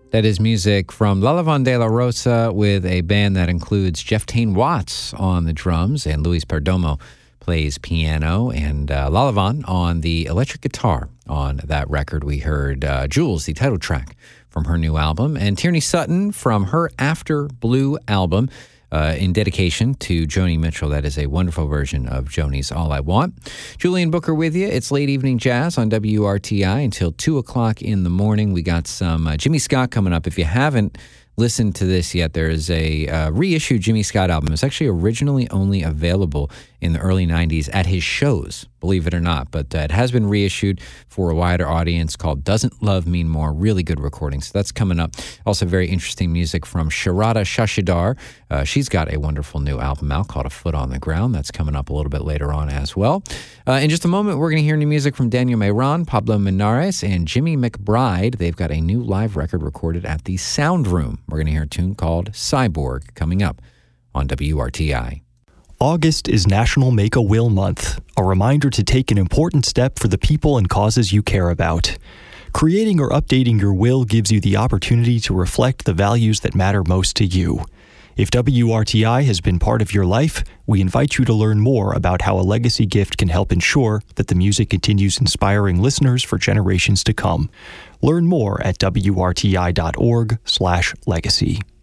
That is music from Lalavan de la Rosa with a band that includes Jeff Tain Watts on the drums and Luis Perdomo plays piano, and Lalavan on the electric guitar. On that record, we heard Jules, the title track from her new album, and Tierney Sutton from her After Blue album. In dedication to Joni Mitchell. That is a wonderful version of Joni's All I Want. Julian Booker with you. It's Late Evening Jazz on WRTI until 2 o'clock in the morning. We got some Jimmy Scott coming up. If you haven't listened to this yet, there is a reissued Jimmy Scott album. It's actually originally only available in the early 90s at his shows, believe it or not. But it has been reissued for a wider audience called Doesn't Love Mean More. Really good recording. So that's coming up. Also very interesting music from Sharada Shashidar. She's got a wonderful new album out called A Foot on the Ground. That's coming up a little bit later on as well. In just a moment, we're going to hear new music from Daniel Mayron, Pablo Minares, and Jimmy McBride. They've got a new live record recorded at the Sound Room. We're going to hear a tune called Cyborg coming up on WRTI. August is National Make-A-Will Month, a reminder to take an important step for the people and causes you care about. Creating or updating your will gives you the opportunity to reflect the values that matter most to you. If WRTI has been part of your life, we invite you to learn more about how a legacy gift can help ensure that the music continues inspiring listeners for generations to come. Learn more at WRTI.org/legacy.